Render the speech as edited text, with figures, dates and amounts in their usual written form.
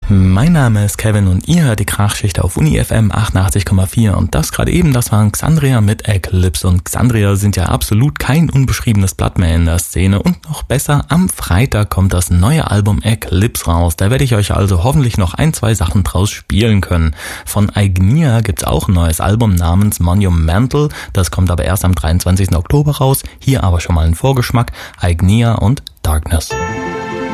Mein Name ist Kevin und ihr hört die Krachschicht auf Uni FM 88,4 und das gerade eben, das waren Xandria mit Eclipse und Xandria sind ja absolut kein unbeschriebenes Blatt mehr in der Szene und noch besser, am Freitag kommt das neue Album Eclipse raus, da werde ich euch also hoffentlich noch 1-2 Sachen draus spielen können. Von Ignia gibt's auch ein neues Album namens Monumental, das kommt aber erst am 23. Oktober raus, hier aber schon mal ein Vorgeschmack, Ignia und Darkness.